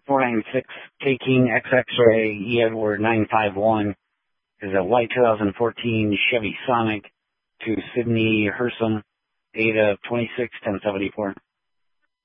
496 taking XX-ray E Edward 951 is a white 2014 Chevy Sonic to Sydney Hersom, date of 26/10/74.